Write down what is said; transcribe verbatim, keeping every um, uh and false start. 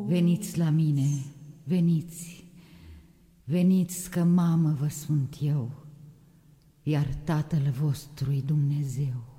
Veniți la mine, veniți, veniți că mamă vă sunt eu, iar Tatăl vostru-i Dumnezeu.